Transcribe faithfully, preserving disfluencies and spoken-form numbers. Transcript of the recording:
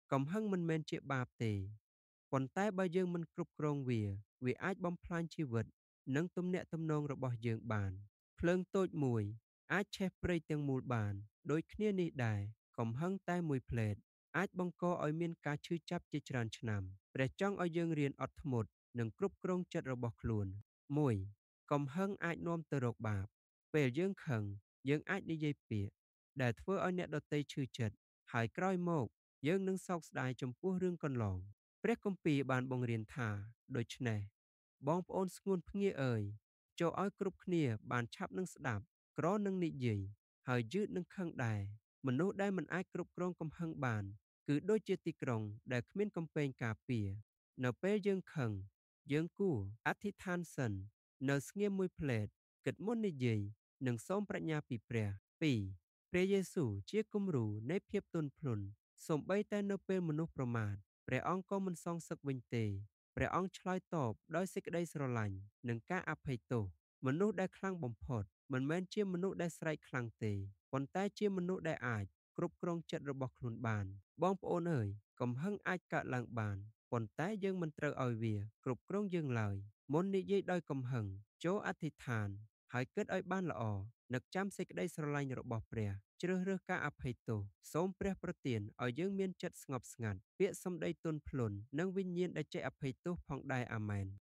កំហឹងមិនមែនជាបាបទេប៉ុន្តែបើយើងមិនគ្រប់គ្រងវាវាអាចបំផ្លាញជីវិតនិងទំនាក់ទំនងរបស់យើងបានភ្លើងតូចមួយអាចឆេះព្រៃទាំងមូលបានដូចគ្នានេះដែរកំហឹងតែមួយភ្លែតអាចបង្កឲ្យមានការឈឺចាប់ជាច្រើនឆ្នាំព្រះចង់ឲ្យយើងរៀនអត់ធ្មត់និងគ្រប់គ្រងចិត្តរបស់ខ្លួនមួយកំហឹងអាចនាំទៅរកបាបពេលយើងខឹងយើងអាចនិយាយពាក្យដែលធ្វើឲ្យអ្នកដទៃឈឺចិត្តហើយក្រោយមកយើងនឹងសោកស្ដាយចំពោះរឿងកន្លងព្រះគម្ពីរបានបង្រៀនថាដូច្នេះបងប្អូនស្ងួនភ្ងាអើយចូលឲ្យគ្រប់គ្នាបានឆាប់នឹងស្ដាប់ក្រនឹងនិយាយហើយយឺតនឹងខឹងដែរមនុស្សដែលមិនអាចគ្រប់គ្រងកំហឹងបានគឺដូចជាទីក្រុងដែលគ្មានកំពែងការពារនៅពេលយើងខឹងយើងគួរអធិដ្ឋានសិននៅស្ងៀមមួយភ្លែតគិតមុននិយាយនិងសូមប្រាជ្ញាពីព្រះពីរព្រះយេស៊ូវជាគំរូនៃភាពទន់ភ្លន់សូម្បីតែនៅពេលមនុស្សប្រមាថព្រះអង្គក៏មិនសងសឹកវិញទេព្រះអង្គឆ្លើយតបដោយសេចក្តីស្រឡាញ់និងការអភ័យទោសមនុស្សដែលខ្លាំងបំផុតមិនមែនជាមនុស្សដែលស្រែកខ្លាំងទេប៉ុន្តែជាមនុស្សដែលអាចគ្រប់គ្រងចិត្តរបស់ខ្លួនបានបងប្អូនអើយកំហឹងអាចកើតឡើងបានប៉ុន្តែយើងមិនត្រូវឲ្យវាគ្រប់គ្រងយើងឡើយមុននិយាយដោយកំហឹងចូលអធិដ្ឋានហើយគិតឲ្យបានល្អនឹកចាំសេចក្តីស្រឡាញ់របស់ព្រះជ្រើសរើសការអភ័យទោសសូមព្រះប្រទានឲ្យយើងមានចិត្តស្ងប់ស្ងាត់ពាក្យសម្ដីទន់ភ្លន់និងវិញ្ញាណដែលចេះអភ័យទោសផងដែរអាមែន